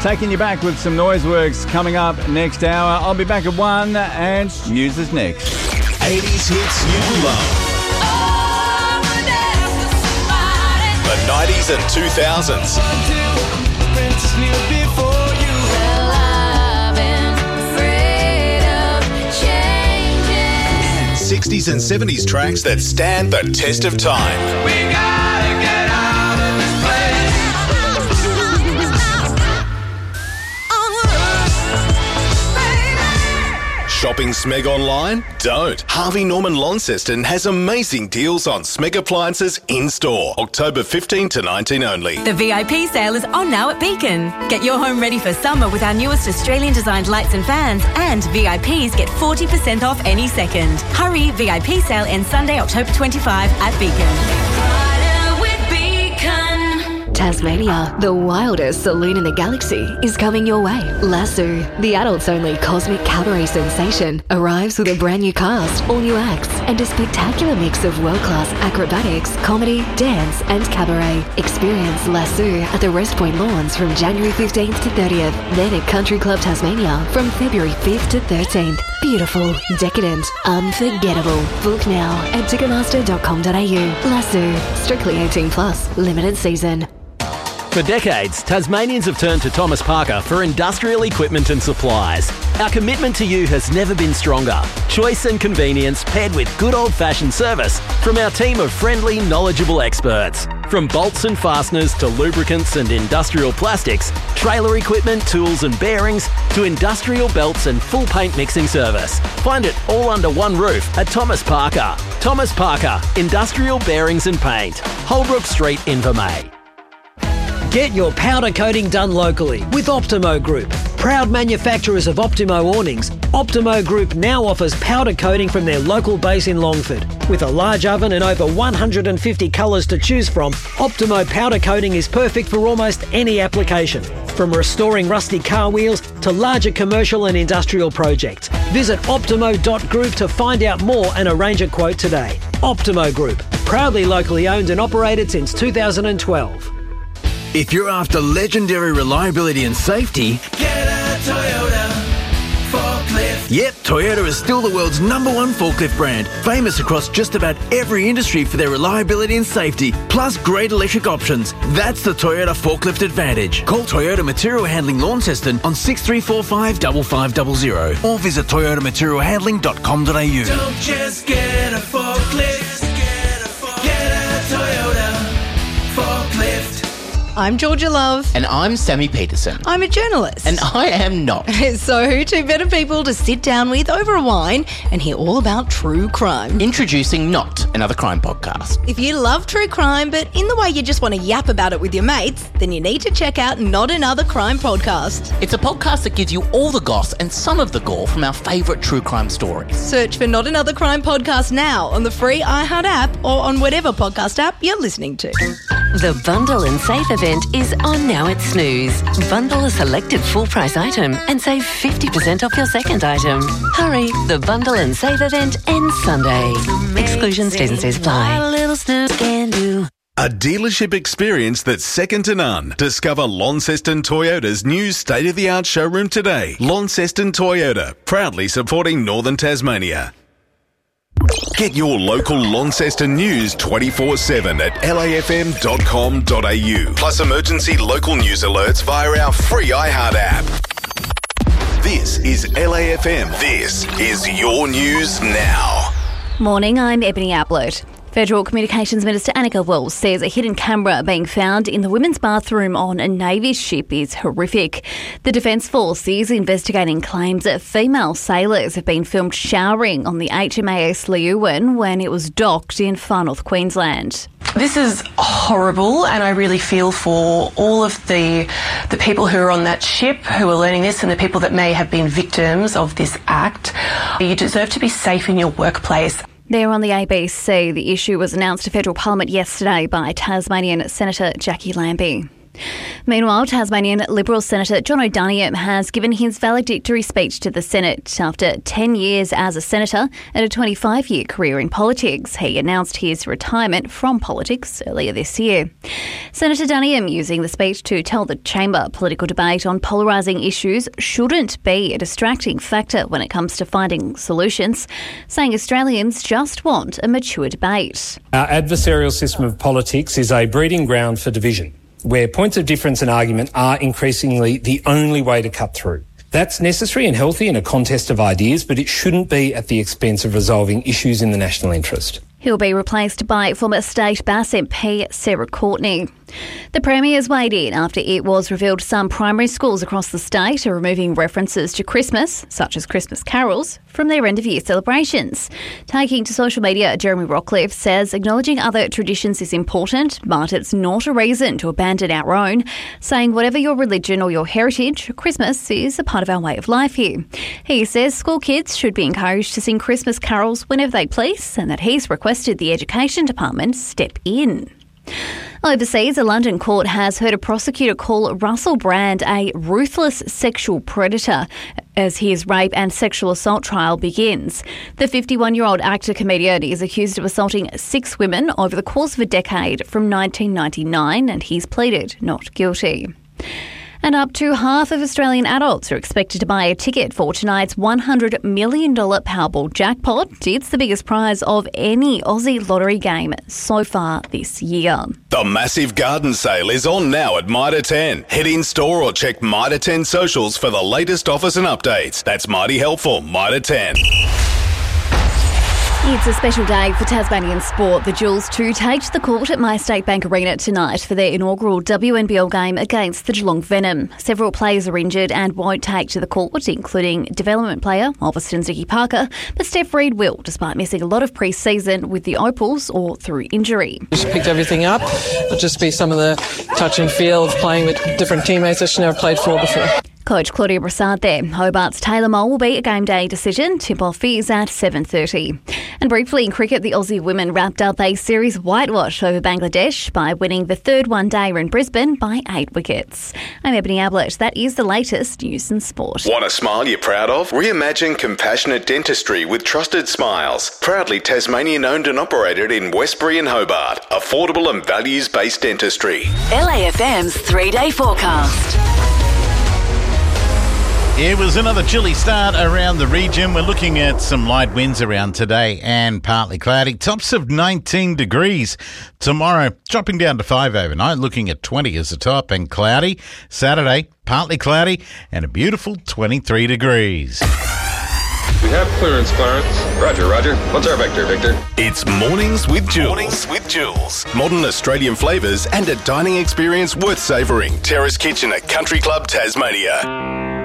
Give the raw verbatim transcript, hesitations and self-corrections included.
Taking you back with some noise works coming up next hour. I'll be back at one and news is next. eighties hits you love. The nineties and two thousands. And sixties and seventies tracks that stand the test of time. We gotta get out of this place. Shopping Smeg online? Don't. Harvey Norman Launceston has amazing deals on Smeg appliances in-store. October fifteenth to nineteenth only. The V I P sale is on now at Beacon. Get your home ready for summer with our newest Australian-designed lights and fans, and V I Ps get forty percent off any second. Hurry, V I P sale ends Sunday, October twenty-fifth at Beacon. Tasmania, the wildest saloon in the galaxy, is coming your way. Lasso, the adults-only cosmic cabaret sensation, arrives with a brand new cast, all new acts, and a spectacular mix of world-class acrobatics, comedy, dance, and cabaret. Experience Lasso at the Rest Point Lawns from January fifteenth to thirtieth, then at Country Club Tasmania from February fifth to thirteenth. Beautiful, decadent, unforgettable. Book now at ticketmaster dot com dot a u. Lasso, strictly eighteen plus, limited season. For decades, Tasmanians have turned to Thomas Parker for industrial equipment and supplies. Our commitment to you has never been stronger. Choice and convenience paired with good old-fashioned service from our team of friendly, knowledgeable experts. From bolts and fasteners to lubricants and industrial plastics, trailer equipment, tools and bearings, to industrial belts and full paint mixing service. Find it all under one roof at Thomas Parker. Thomas Parker, Industrial Bearings and Paint. Holbrook Street, Invermay. Get your powder coating done locally with Optimo Group. Proud manufacturers of Optimo awnings, Optimo Group now offers powder coating from their local base in Longford. With a large oven and over one hundred fifty colours to choose from, Optimo powder coating is perfect for almost any application. From restoring rusty car wheels to larger commercial and industrial projects. Visit optimo dot group to find out more and arrange a quote today. Optimo Group, proudly locally owned and operated since two thousand twelve. If you're after legendary reliability and safety, get a Toyota forklift. Yep, Toyota is still the world's number one forklift brand, famous across just about every industry for their reliability and safety, plus great electric options. That's the Toyota Forklift Advantage. Call Toyota Material Handling Launceston on six three four five five five zero zero or visit toyota material handling dot com dot a u. Don't just get a forklift, get a, forklift. Get a Toyota forklift. I'm Georgia Love. And I'm Sammy Peterson. I'm a journalist. And I am not. So who two better people to sit down with over a wine and hear all about true crime? Introducing Not, another crime podcast. If you love true crime, but in the way you just want to yap about it with your mates, then you need to check out Not Another Crime Podcast. It's a podcast that gives you all the goss and some of the gore from our favourite true crime stories. Search for Not Another Crime Podcast now on the free iHeart app or on whatever podcast app you're listening to. The Bundle and Save event is on now at Snooze. Bundle a selected full-price item and save fifty percent off your second item. Hurry, the Bundle and Save event ends Sunday. Exclusions, T's and C's apply. A dealership experience that's second to none. Discover Launceston Toyota's new state-of-the-art showroom today. Launceston Toyota, proudly supporting Northern Tasmania. Get your local Launceston news twenty-four seven at l a f m dot com dot a u. Plus emergency local news alerts via our free iHeart app. This is L A F M. This is your news now. Morning, I'm Ebony Ablett. Federal Communications Minister Annika Wells says a hidden camera being found in the women's bathroom on a Navy ship is horrific. The Defence Force is investigating claims that female sailors have been filmed showering on the H M A S Leeuwin when it was docked in Far North Queensland. This is horrible, and I really feel for all of the the people who are on that ship who are learning this and the people that may have been victims of this act. You deserve to be safe in your workplace. There on the A B C, the issue was announced to Federal Parliament yesterday by Tasmanian Senator Jackie Lambie. Meanwhile, Tasmanian Liberal Senator John O'Daniel has given his valedictory speech to the Senate. After ten years as a senator and a twenty-five-year career in politics, he announced his retirement from politics earlier this year. Senator Duniam using the speech to tell the chamber political debate on polarising issues shouldn't be a distracting factor when it comes to finding solutions, saying Australians just want a mature debate. Our adversarial system of politics is a breeding ground for division, where points of difference and argument are increasingly the only way to cut through. That's necessary and healthy in a contest of ideas, but it shouldn't be at the expense of resolving issues in the national interest. He'll be replaced by former State Bass M P Sarah Courtney. The Premier's weighed in after it was revealed some primary schools across the state are removing references to Christmas, such as Christmas carols, from their end-of-year celebrations. Taking to social media, Jeremy Rockcliffe says acknowledging other traditions is important, but it's not a reason to abandon our own, saying whatever your religion or your heritage, Christmas is a part of our way of life here. He says school kids should be encouraged to sing Christmas carols whenever they please, and that he's requested the Education Department step in. Overseas, a London court has heard a prosecutor call Russell Brand a ruthless sexual predator as his rape and sexual assault trial begins. The fifty-one-year-old actor-comedian is accused of assaulting six women over the course of a decade from nineteen ninety-nine, and he's pleaded not guilty. And up to half of Australian adults are expected to buy a ticket for tonight's one hundred million dollars Powerball jackpot. It's the biggest prize of any Aussie lottery game so far this year. The massive garden sale is on now at Mitre ten. Head in store or check Mitre ten socials for the latest offers and updates. That's mighty helpful, Mitre ten. It's a special day for Tasmanian sport. The Jewels two take to the court at MyState Bank Arena tonight for their inaugural W N B L game against the Geelong Venom. Several players are injured and won't take to the court, including development player Ulverston's Nicky Parker, but Steph Reid will, despite missing a lot of pre-season with the Opals or through injury. She picked everything up. It'll just be some of the touch and feel of playing with different teammates that she never played for before. Coach Claudia Brassard there. Hobart's Taylor Mole will be a game day decision. Tip-off is at seven thirty. And briefly in cricket, the Aussie women wrapped up a series whitewash over Bangladesh by winning the third one-dayer in Brisbane by eight wickets. I'm Ebony Ablett. That is the latest news and sport. Want a smile you're proud of? Reimagine compassionate dentistry with trusted smiles. Proudly Tasmanian-owned and operated in Westbury and Hobart. Affordable and values-based dentistry. L A F M's three-day forecast. It was another chilly start around the region. We're looking at some light winds around today and partly cloudy. Tops of nineteen degrees tomorrow, dropping down to five overnight, looking at twenty as a top and cloudy. Saturday, partly cloudy and a beautiful twenty-three degrees. We have clearance, Clarence. Roger, Roger. What's our vector, Victor? It's Mornings with Jules. Mornings with Jules. Modern Australian flavours and a dining experience worth savouring. Terrace Kitchen at Country Club Tasmania.